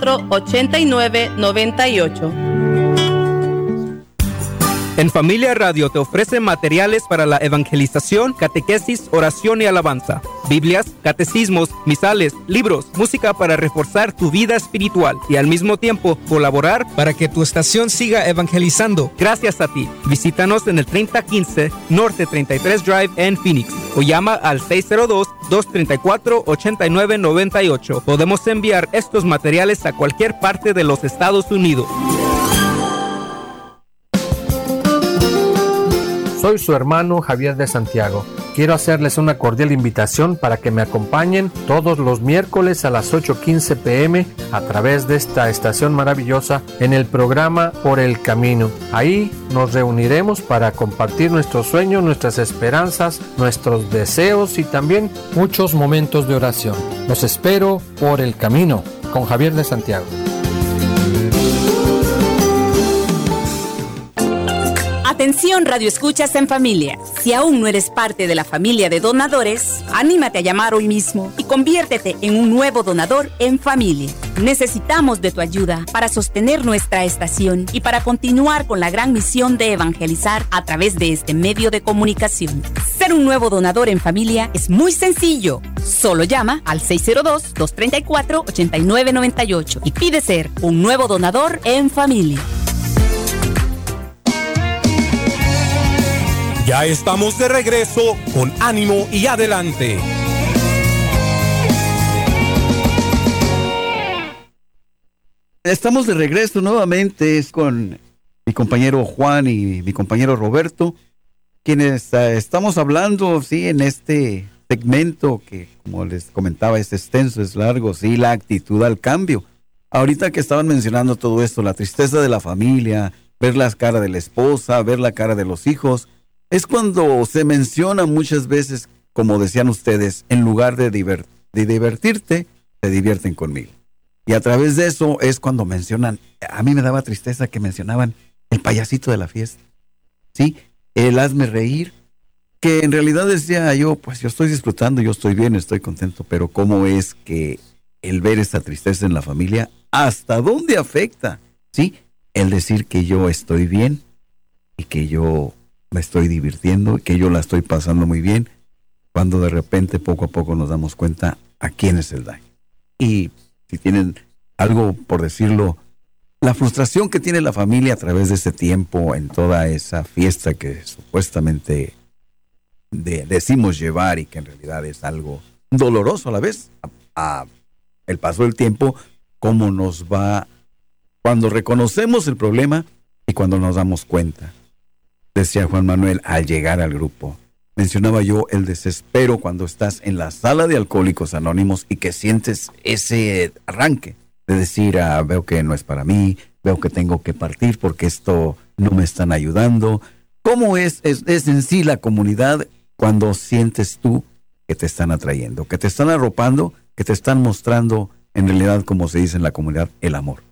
8998. En Familia Radio te ofrece materiales para la evangelización, catequesis, oración y alabanza, Biblias, catecismos, misales, libros, música para reforzar tu vida espiritual y al mismo tiempo colaborar para que tu estación siga evangelizando. Gracias a ti. Visítanos en el 3015 Norte 33 Drive en Phoenix o llama al 602-234-8998. Podemos enviar estos materiales a cualquier parte de los Estados Unidos. Soy su hermano Javier de Santiago. Quiero hacerles una cordial invitación para que me acompañen todos los miércoles a las 8:15 p.m. a través de esta estación maravillosa en el programa Por el Camino. Ahí nos reuniremos para compartir nuestros sueños, nuestras esperanzas, nuestros deseos y también muchos momentos de oración. Los espero por el camino con Javier de Santiago. Atención, Radio Escuchas en Familia. Si aún no eres parte de la familia de donadores, anímate a llamar hoy mismo y conviértete en un nuevo donador en familia. Necesitamos de tu ayuda para sostener nuestra estación y para continuar con la gran misión de evangelizar a través de este medio de comunicación. Ser un nuevo donador en familia es muy sencillo. Solo llama al 602-234-8998 y pide ser un nuevo donador en familia. Ya estamos de regreso con ánimo y adelante. Estamos de regreso nuevamente con mi compañero Juan y mi compañero Roberto, quienes estamos hablando, sí, en este segmento que, como les comentaba, es extenso, es largo, sí, la actitud al cambio. Ahorita que estaban mencionando todo esto, la tristeza de la familia, ver la cara de la esposa, ver la cara de los hijos, es cuando se menciona muchas veces, como decían ustedes, en lugar de divertirte, se divierten conmigo. Y a través de eso es cuando mencionan, a mí me daba tristeza que mencionaban el payasito de la fiesta, ¿sí? El hazme reír, que en realidad decía yo, pues yo estoy disfrutando, yo estoy bien, estoy contento, pero ¿cómo es que el ver esta tristeza en la familia, hasta dónde afecta, ¿sí? El decir que yo estoy bien y que yo me estoy divirtiendo, que yo la estoy pasando muy bien, cuando de repente poco a poco nos damos cuenta a quién es el daño. Y si tienen algo por decirlo, la frustración que tiene la familia a través de ese tiempo, en toda esa fiesta que supuestamente decimos llevar y que en realidad es algo doloroso a la vez, el paso del tiempo, cómo nos va cuando reconocemos el problema y cuando nos damos cuenta. Decía Juan Manuel, al llegar al grupo, mencionaba yo el desespero cuando estás en la sala de Alcohólicos Anónimos y que sientes ese arranque de decir, veo que no es para mí, veo que tengo que partir porque esto no me están ayudando. ¿Cómo es en sí la comunidad cuando sientes tú que te están atrayendo, que te están arropando, que te están mostrando en realidad, como se dice en la comunidad, el amor?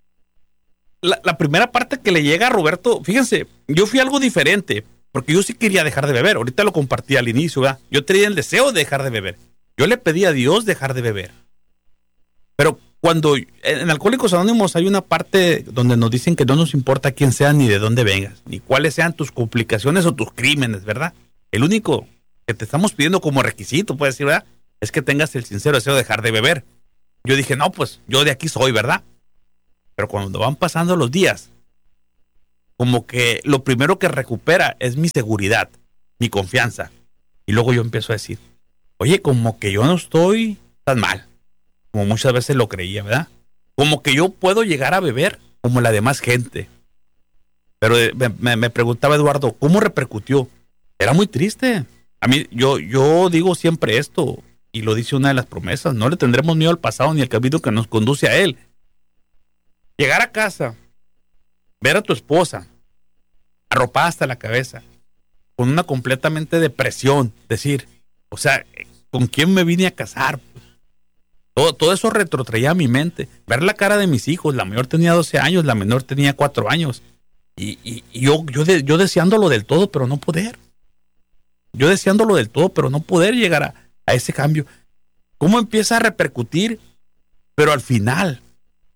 La primera parte que le llega a Roberto, fíjense, yo fui algo diferente, porque yo sí quería dejar de beber. Ahorita lo compartí al inicio, ¿verdad? Yo tenía el deseo de dejar de beber. Yo le pedí a Dios dejar de beber. Pero cuando en Alcohólicos Anónimos hay una parte donde nos dicen que no nos importa quién seas ni de dónde vengas, ni cuáles sean tus complicaciones o tus crímenes, ¿verdad? El único que te estamos pidiendo como requisito, puedes decir, ¿verdad?, es que tengas el sincero deseo de dejar de beber. Yo dije, no, pues yo de aquí soy, ¿verdad? Pero cuando van pasando los días, como que lo primero que recupera es mi seguridad, mi confianza. Y luego yo empiezo a decir, oye, como que yo no estoy tan mal, como muchas veces lo creía, ¿verdad? Como que yo puedo llegar a beber como la demás gente. Pero me preguntaba Eduardo, ¿cómo repercutió? Era muy triste. A mí, yo digo siempre esto, y lo dice una de las promesas, no le tendremos miedo al pasado ni al camino que nos conduce a él. Llegar a casa, ver a tu esposa arropada hasta la cabeza, con una completamente depresión, decir, o sea, ¿con quién me vine a casar? Todo eso retrotraía a mi mente. Ver la cara de mis hijos, la mayor tenía 12 años, la menor tenía 4 años. Y yo deseándolo del todo, pero no poder. Yo deseándolo del todo, pero no poder llegar a ese cambio. ¿Cómo empieza a repercutir? Pero al final,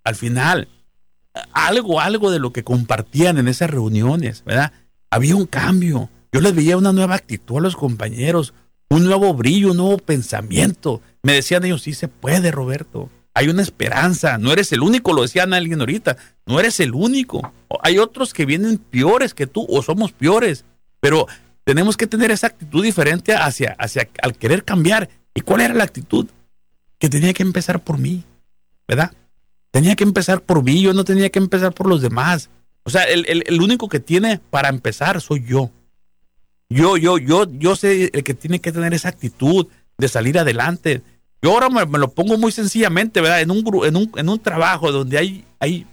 al final, algo de lo que compartían en esas reuniones, ¿verdad? Había un cambio. Yo les veía una nueva actitud a los compañeros, un nuevo brillo, un nuevo pensamiento. Me decían ellos, sí se puede, Roberto. Hay una esperanza. No eres el único, lo decían alguien ahorita. No eres el único. Hay otros que vienen peores que tú o somos peores. Pero tenemos que tener esa actitud diferente hacia al querer cambiar. ¿Y cuál era la actitud? Que tenía que empezar por mí, ¿verdad? Tenía que empezar por mí, yo no tenía que empezar por los demás. O sea, el único que tiene para empezar soy yo. Yo sé el que tiene que tener esa actitud de salir adelante. Yo ahora me lo pongo muy sencillamente, ¿verdad? En un trabajo donde hay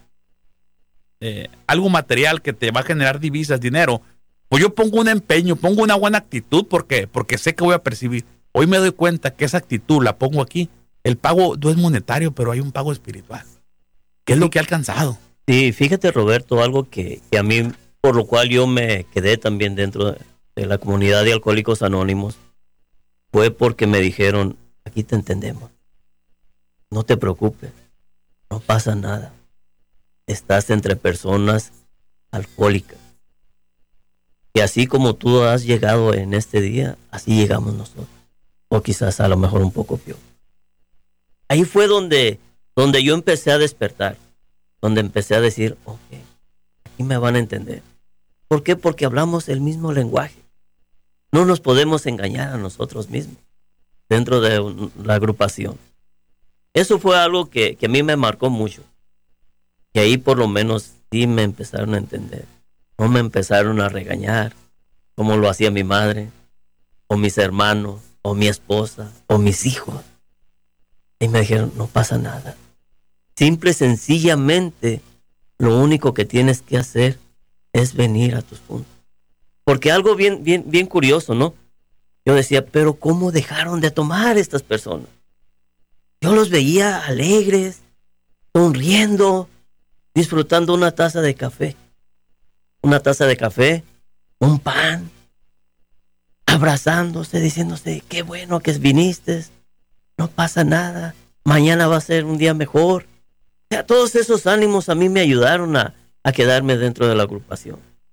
algo material que te va a generar divisas, dinero, pues yo pongo un empeño, pongo una buena actitud porque sé que voy a percibir. Hoy me doy cuenta que esa actitud la pongo aquí. El pago no es monetario, pero hay un pago espiritual. ¿Qué es lo que he alcanzado? Sí, fíjate, Roberto, algo que a mí, por lo cual yo me quedé también dentro de la comunidad de Alcohólicos Anónimos, fue porque me dijeron, aquí te entendemos. No te preocupes, no pasa nada. Estás entre personas alcohólicas. Y así como tú has llegado en este día, así llegamos nosotros. O quizás a lo mejor un poco peor. Ahí fue donde yo empecé a despertar. Donde empecé a decir, ok, aquí me van a entender. ¿Por qué? Porque hablamos el mismo lenguaje. No nos podemos engañar a nosotros mismos dentro de la agrupación. Eso fue algo que a mí me marcó mucho. Y ahí por lo menos sí me empezaron a entender. No me empezaron a regañar como lo hacía mi madre, o mis hermanos, o mi esposa, o mis hijos. Y me dijeron, no pasa nada. Simple y sencillamente, lo único que tienes que hacer es venir a tus puntos. Porque algo bien curioso, ¿no? Yo decía, pero ¿cómo dejaron de tomar estas personas? Yo los veía alegres, sonriendo, disfrutando una taza de café. Una taza de café, un pan, abrazándose, diciéndose, qué bueno que viniste, no pasa nada, mañana va a ser un día mejor. O sea, todos esos ánimos a mí me ayudaron a quedarme dentro de la agrupación.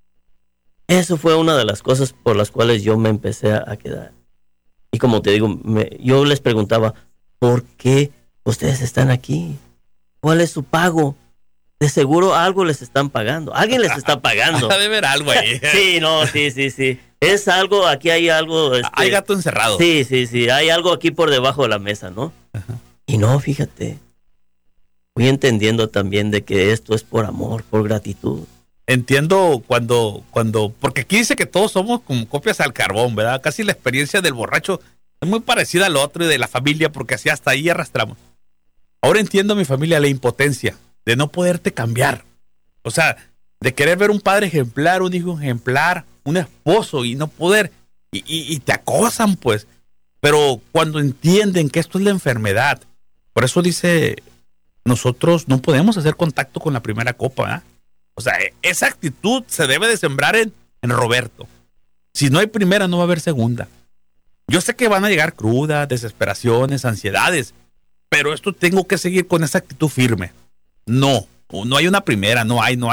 Eso fue una de las cosas por las cuales yo me empecé a quedar. Y como te digo, yo les preguntaba, ¿por qué ustedes están aquí? ¿Cuál es su pago? De seguro algo les están pagando. Alguien les está pagando. Debe haber algo ahí. Sí, no, sí. Es algo, aquí hay algo. Hay gato encerrado. Sí. Hay algo aquí por debajo de la mesa, ¿no? Ajá. Y no, fíjate. Fui entendiendo también de que esto es por amor, por gratitud. Entiendo cuando, porque aquí dice que todos somos como copias al carbón, ¿verdad? Casi la experiencia del borracho es muy parecida al otro y de la familia, porque así hasta ahí arrastramos. Ahora entiendo, mi familia, la impotencia de no poderte cambiar. O sea, de querer ver un padre ejemplar, un hijo ejemplar, un esposo y no poder, y te acosan, pues. Pero cuando entienden que esto es la enfermedad, por eso dice, nosotros no podemos hacer contacto con la primera copa, ¿eh? O sea, esa actitud se debe de sembrar en Roberto. Si no hay primera, no va a haber segunda. Yo sé que van a llegar crudas, desesperaciones, ansiedades, pero esto tengo que seguir con esa actitud firme. No hay una primera, no hay.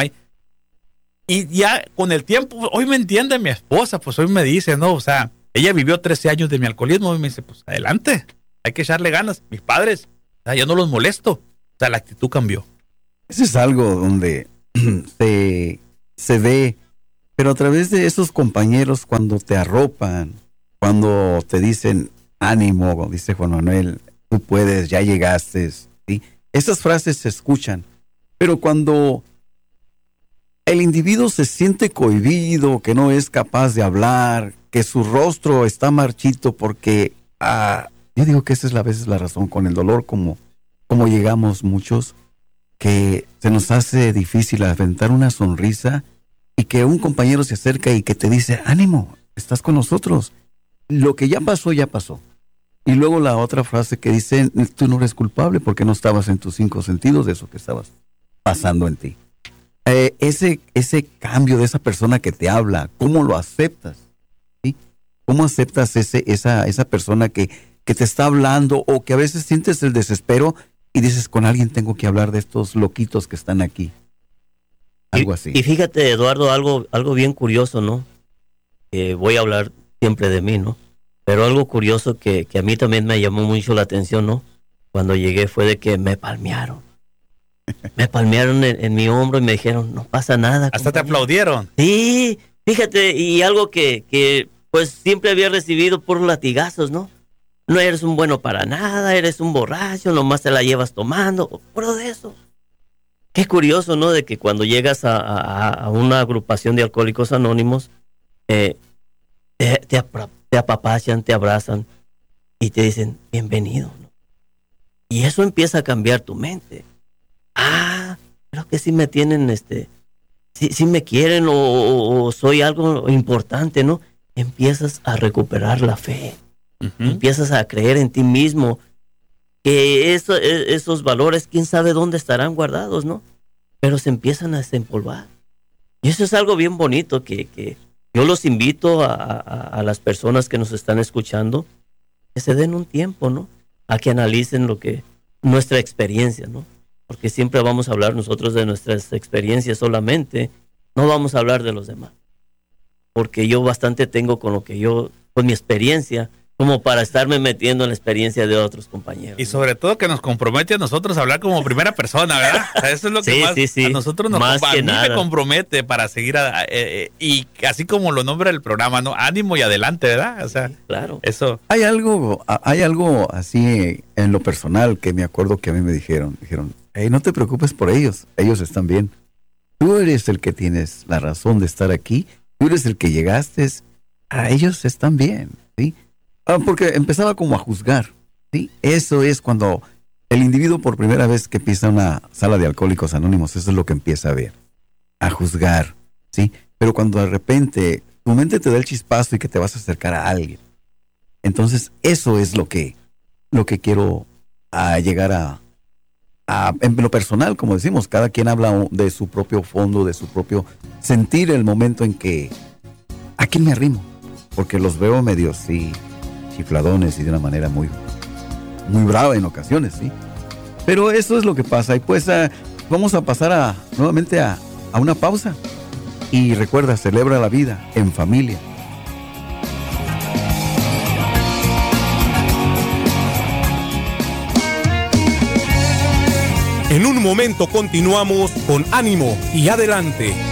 Y ya con el tiempo, hoy me entiende mi esposa, pues hoy me dice, ¿no? O sea, ella vivió 13 años de mi alcoholismo y me dice, pues adelante, hay que echarle ganas. Mis padres, o sea, yo no los molesto. O sea, la actitud cambió. Eso es algo donde se ve, pero a través de esos compañeros cuando te arropan, cuando te dicen ánimo, como dice Juan Manuel, tú puedes, ya llegaste, ¿sí? Esas frases se escuchan, pero cuando el individuo se siente cohibido, que no es capaz de hablar, que su rostro está marchito porque, yo digo que esa es a veces la razón con el dolor, como llegamos muchos, que se nos hace difícil aventar una sonrisa y que un compañero se acerca y que te dice, ánimo, estás con nosotros. Lo que ya pasó, ya pasó. Y luego la otra frase que dice, tú no eres culpable porque no estabas en tus 5 sentidos de eso que estabas pasando en ti. Ese cambio de esa persona que te habla, ¿cómo lo aceptas? ¿Sí? ¿Cómo aceptas esa persona que te está hablando o que a veces sientes el desespero y dices, con alguien tengo que hablar de estos loquitos que están aquí. Algo así. Y fíjate, Eduardo, algo bien curioso, ¿no? Voy a hablar siempre de mí, ¿no? Pero algo curioso que a mí también me llamó mucho la atención, ¿no? Cuando llegué fue de que me palmearon. Me palmearon en mi hombro y me dijeron, no pasa nada. Hasta compañero. te aplaudieron. Sí, fíjate, y algo que pues siempre había recibido por latigazos, ¿no? No eres un bueno para nada, eres un borracho, nomás te la llevas tomando, puro de eso. Qué curioso, ¿no? De que cuando llegas a una agrupación de alcohólicos anónimos, te apapachan, te abrazan y te dicen, bienvenido, ¿no? Y eso empieza a cambiar tu mente. Creo que sí me tienen, sí me quieren o soy algo importante, ¿no? Empiezas a recuperar la fe. Empiezas a creer en ti mismo, que esos valores, quién sabe dónde estarán guardados, ¿no? Pero se empiezan a desempolvar. Y eso es algo bien bonito que yo los invito a las personas que nos están escuchando, que se den un tiempo, ¿no? A que analicen nuestra experiencia, ¿no? Porque siempre vamos a hablar nosotros de nuestras experiencias solamente, no vamos a hablar de los demás. Porque yo bastante tengo con mi experiencia, como para estarme metiendo en la experiencia de otros compañeros. Y sobre todo que nos compromete a nosotros a hablar como primera persona, ¿verdad? O sea, eso es lo que más a nosotros me compromete para seguir y así como lo nombra el programa, ¿no? Ánimo y adelante, ¿verdad? O sea, sí, claro. Eso. Hay algo así en lo personal que me acuerdo que a mí me dijeron, hey, no te preocupes por ellos están bien. Tú eres el que tienes la razón de estar aquí, tú eres el que llegaste, a ellos están bien, ¿sí? Porque empezaba como a juzgar, ¿sí? Eso es cuando el individuo por primera vez que pisa una sala de alcohólicos anónimos, eso es lo que empieza a ver, a juzgar, ¿sí? Pero cuando de repente tu mente te da el chispazo y que te vas a acercar a alguien, entonces eso es lo que quiero llegar en lo personal, como decimos, cada quien habla de su propio fondo, de su propio sentir el momento en que ¿a quién me arrimo? Porque los veo medios, sí, chifladones y de una manera muy, muy brava en ocasiones, ¿sí? Pero eso es lo que pasa. Y pues vamos a pasar nuevamente a una pausa. Y recuerda, celebra la vida en familia. En un momento continuamos con Ánimo y Adelante.